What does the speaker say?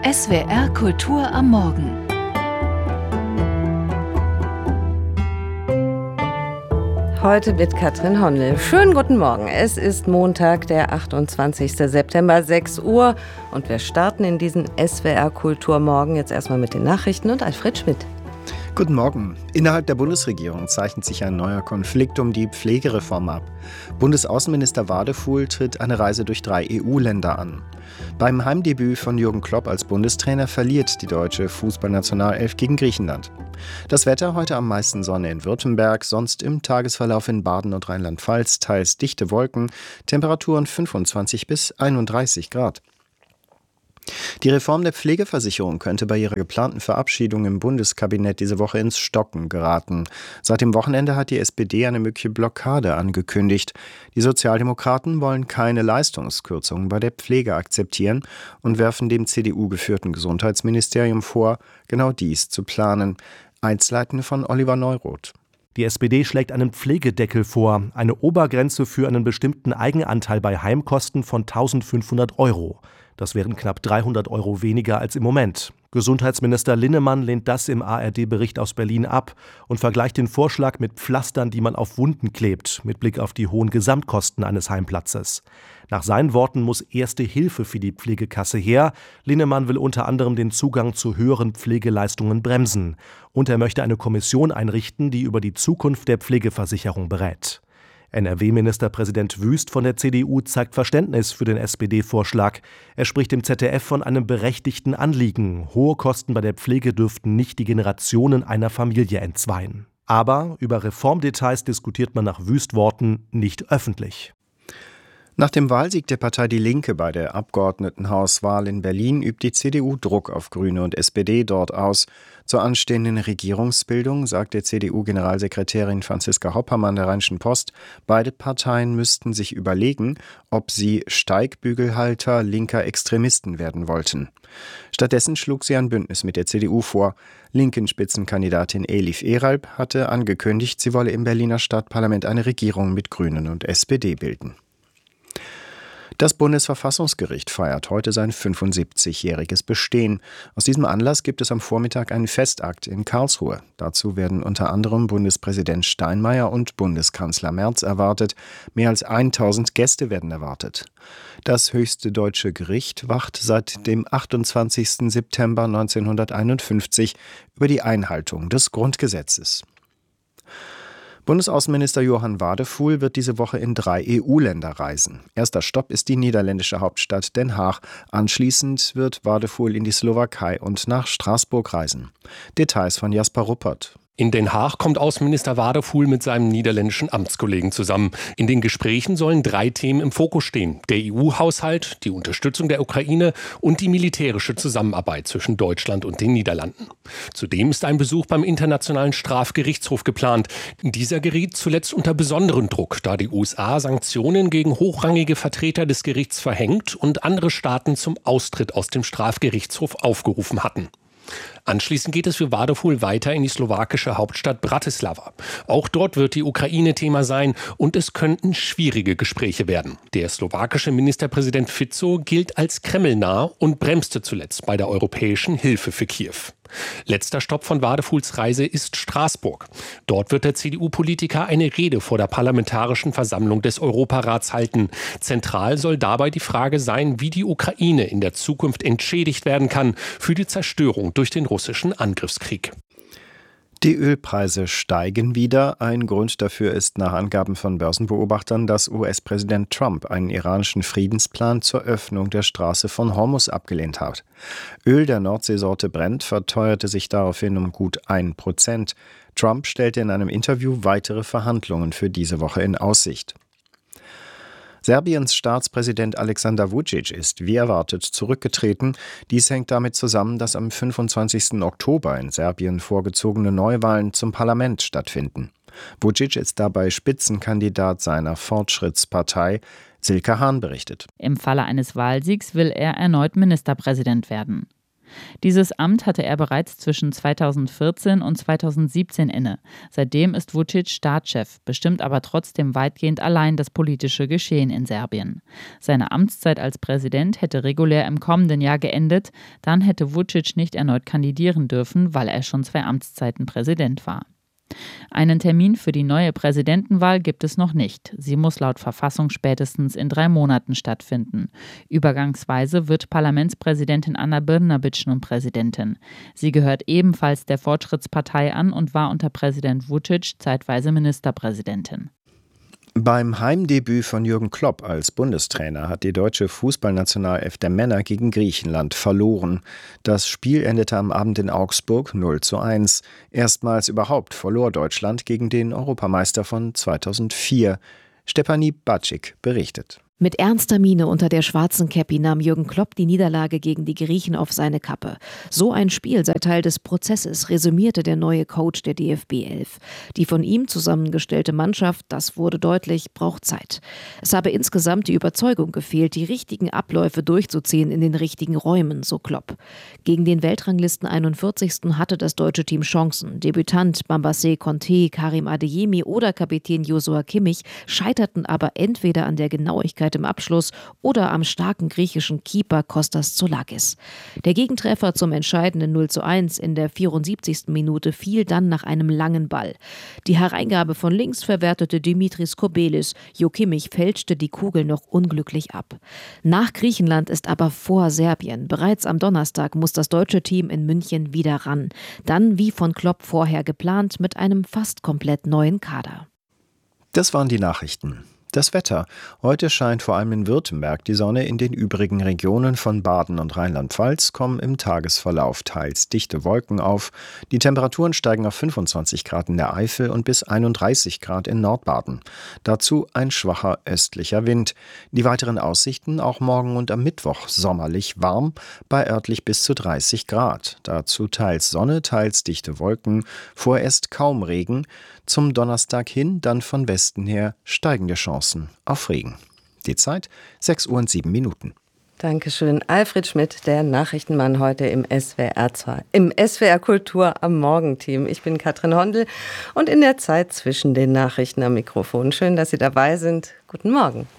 SWR Kultur am Morgen. Heute mit Katrin Honnel. Schönen guten Morgen. Es ist Montag, der 28. September, 6 Uhr. Und wir starten in diesen SWR Kulturmorgen jetzt erstmal mit den Nachrichten und Alfred Schmidt. Guten Morgen. Innerhalb der Bundesregierung zeichnet sich ein neuer Konflikt um die Pflegereform ab. Bundesaußenminister Wadefuhl tritt eine Reise durch 3 EU-Länder an. Beim Heimdebüt von Jürgen Klopp als Bundestrainer verliert die deutsche Fußballnationalelf gegen Griechenland. Das Wetter: heute am meisten Sonne in Württemberg, sonst im Tagesverlauf in Baden und Rheinland-Pfalz teils dichte Wolken, Temperaturen 25 bis 31 Grad. Die Reform der Pflegeversicherung könnte bei ihrer geplanten Verabschiedung im Bundeskabinett diese Woche ins Stocken geraten. Seit dem Wochenende hat die SPD eine mögliche Blockade angekündigt. Die Sozialdemokraten wollen keine Leistungskürzungen bei der Pflege akzeptieren und werfen dem CDU-geführten Gesundheitsministerium vor, genau dies zu planen. Einzelheiten von Oliver Neuroth. Die SPD schlägt einen Pflegedeckel vor, eine Obergrenze für einen bestimmten Eigenanteil bei Heimkosten von 1.500 €. Das wären knapp 300 € weniger als im Moment. Gesundheitsminister Linnemann lehnt das im ARD-Bericht aus Berlin ab und vergleicht den Vorschlag mit Pflastern, die man auf Wunden klebt, mit Blick auf die hohen Gesamtkosten eines Heimplatzes. Nach seinen Worten muss erste Hilfe für die Pflegekasse her. Linnemann will unter anderem den Zugang zu höheren Pflegeleistungen bremsen. Und er möchte eine Kommission einrichten, die über die Zukunft der Pflegeversicherung berät. NRW-Ministerpräsident Wüst von der CDU zeigt Verständnis für den SPD-Vorschlag. Er spricht im ZDF von einem berechtigten Anliegen. Hohe Kosten bei der Pflege dürften nicht die Generationen einer Familie entzweien. Aber über Reformdetails diskutiert man nach Wüst-Worten nicht öffentlich. Nach dem Wahlsieg der Partei Die Linke bei der Abgeordnetenhauswahl in Berlin übt die CDU Druck auf Grüne und SPD dort aus. Zur anstehenden Regierungsbildung sagte CDU-Generalsekretärin Franziska Hoppermann der Rheinischen Post, beide Parteien müssten sich überlegen, ob sie Steigbügelhalter linker Extremisten werden wollten. Stattdessen schlug sie ein Bündnis mit der CDU vor. Linken-Spitzenkandidatin Elif Eralp hatte angekündigt, sie wolle im Berliner Stadtparlament eine Regierung mit Grünen und SPD bilden. Das Bundesverfassungsgericht feiert heute sein 75-jähriges Bestehen. Aus diesem Anlass gibt es am Vormittag einen Festakt in Karlsruhe. Dazu werden unter anderem Bundespräsident Steinmeier und Bundeskanzler Merz erwartet. Mehr als 1000 Gäste werden erwartet. Das höchste deutsche Gericht wacht seit dem 28. September 1951 über die Einhaltung des Grundgesetzes. Bundesaußenminister Johann Wadefuhl wird diese Woche in 3 EU-Länder reisen. Erster Stopp ist die niederländische Hauptstadt Den Haag. Anschließend wird Wadefuhl in die Slowakei und nach Straßburg reisen. Details von Jasper Ruppert. In Den Haag kommt Außenminister Wadefuhl mit seinem niederländischen Amtskollegen zusammen. In den Gesprächen sollen 3 Themen im Fokus stehen: der EU-Haushalt, die Unterstützung der Ukraine und die militärische Zusammenarbeit zwischen Deutschland und den Niederlanden. Zudem ist ein Besuch beim Internationalen Strafgerichtshof geplant. Dieser geriet zuletzt unter besonderen Druck, da die USA Sanktionen gegen hochrangige Vertreter des Gerichts verhängt und andere Staaten zum Austritt aus dem Strafgerichtshof aufgerufen hatten. Anschließend geht es für Wadefuhl weiter in die slowakische Hauptstadt Bratislava. Auch dort wird die Ukraine Thema sein und es könnten schwierige Gespräche werden. Der slowakische Ministerpräsident Fico gilt als kremlnah und bremste zuletzt bei der europäischen Hilfe für Kiew. Letzter Stopp von Wadefuhls Reise ist Straßburg. Dort wird der CDU-Politiker eine Rede vor der Parlamentarischen Versammlung des Europarats halten. Zentral soll dabei die Frage sein, wie die Ukraine in der Zukunft entschädigt werden kann für die Zerstörung durch den russischen Angriffskrieg. Die Ölpreise steigen wieder. Ein Grund dafür ist nach Angaben von Börsenbeobachtern, dass US-Präsident Trump einen iranischen Friedensplan zur Öffnung der Straße von Hormuz abgelehnt hat. Öl der Nordseesorte Brent verteuerte sich daraufhin um gut 1%. Trump stellte in einem Interview weitere Verhandlungen für diese Woche in Aussicht. Serbiens Staatspräsident Aleksandar Vučić ist wie erwartet zurückgetreten. Dies hängt damit zusammen, dass am 25. Oktober in Serbien vorgezogene Neuwahlen zum Parlament stattfinden. Vučić ist dabei Spitzenkandidat seiner Fortschrittspartei. Silke Hahn berichtet. Im Falle eines Wahlsiegs will er erneut Ministerpräsident werden. Dieses Amt hatte er bereits zwischen 2014 und 2017 inne. Seitdem ist Vučić Staatschef, bestimmt aber trotzdem weitgehend allein das politische Geschehen in Serbien. Seine Amtszeit als Präsident hätte regulär im kommenden Jahr geendet, dann hätte Vučić nicht erneut kandidieren dürfen, weil er schon 2 Amtszeiten Präsident war. Einen Termin für die neue Präsidentenwahl gibt es noch nicht. Sie muss laut Verfassung spätestens in 3 Monaten stattfinden. Übergangsweise wird Parlamentspräsidentin Ana Brnabić nun Präsidentin. Sie gehört ebenfalls der Fortschrittspartei an und war unter Präsident Vučić zeitweise Ministerpräsidentin. Beim Heimdebüt von Jürgen Klopp als Bundestrainer hat die deutsche Fußballnationalelf der Männer gegen Griechenland verloren. Das Spiel endete am Abend in Augsburg 0:1. Erstmals überhaupt verlor Deutschland gegen den Europameister von 2004. Stefanie Batschik berichtet. Mit ernster Miene unter der schwarzen Käppi nahm Jürgen Klopp die Niederlage gegen die Griechen auf seine Kappe. So ein Spiel sei Teil des Prozesses, resümierte der neue Coach der DFB 11. Die von ihm zusammengestellte Mannschaft, das wurde deutlich, braucht Zeit. Es habe insgesamt die Überzeugung gefehlt, die richtigen Abläufe durchzuziehen in den richtigen Räumen, so Klopp. Gegen den Weltranglisten 41. hatte das deutsche Team Chancen. Debütant Bambassé Conté, Karim Adeyemi oder Kapitän Joshua Kimmich scheiterten aber entweder an der Genauigkeit im Abschluss oder am starken griechischen Keeper Kostas Tsoulakis. Der Gegentreffer zum entscheidenden 0:1 in der 74. Minute fiel dann nach einem langen Ball. Die Hereingabe von links verwertete Dimitris Kobelis. Jo Kimmich fälschte die Kugel noch unglücklich ab. Nach Griechenland ist aber vor Serbien. Bereits am Donnerstag muss das deutsche Team in München wieder ran. Dann, wie von Klopp vorher geplant, mit einem fast komplett neuen Kader. Das waren die Nachrichten. Das Wetter. Heute scheint vor allem in Württemberg die Sonne. In den übrigen Regionen von Baden und Rheinland-Pfalz kommen im Tagesverlauf teils dichte Wolken auf. Die Temperaturen steigen auf 25 Grad in der Eifel und bis 31 Grad in Nordbaden. Dazu ein schwacher östlicher Wind. Die weiteren Aussichten auch morgen und am Mittwoch sommerlich warm, bei örtlich bis zu 30 Grad. Dazu teils Sonne, teils dichte Wolken, vorerst kaum Regen. Zum Donnerstag hin dann von Westen her steigende Chancen auf Regen. Die Zeit 6:07 Dankeschön. Alfred Schmidt, der Nachrichtenmann heute im SWR Kultur am Morgen-Team. Ich bin Katrin Hondel und in der Zeit zwischen den Nachrichten am Mikrofon. Schön, dass Sie dabei sind. Guten Morgen.